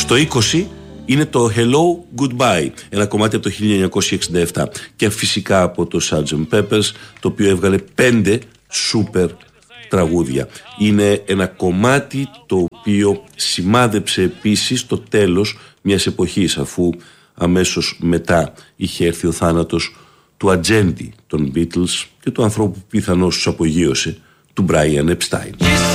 Στο 20 είναι το Hello Goodbye, ένα κομμάτι από το 1967 και φυσικά από το Sgt. Pepper's, το οποίο έβγαλε 5 σούπερ τραγούδια. Είναι ένα κομμάτι το οποίο σημάδεψε επίσης το τέλος μιας εποχής, αφού αμέσως μετά είχε έρθει ο θάνατος του ατζέντη των Beatles και του ανθρώπου που πιθανώς τους απογείωσε, του Brian Epstein.